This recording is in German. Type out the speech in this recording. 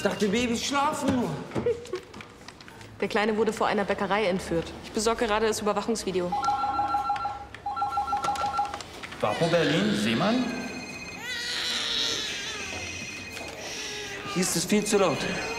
dachte, Babys schlafen nur. Der Kleine wurde vor einer Bäckerei entführt. Ich besorge gerade das Überwachungsvideo. Wapo Berlin, Seemann? Hier ist es viel zu laut.